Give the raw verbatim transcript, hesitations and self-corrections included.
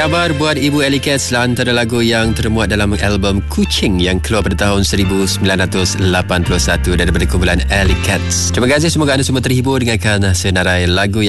khabar buat Ibu Alley Cat setelah antara lagu yang termuat dalam album Kucing yang keluar pada tahun seribu sembilan ratus lapan puluh satu daripada kumpulan Alley Cats. Terima kasih, semoga anda semua terhibur dengarkan senarai lagu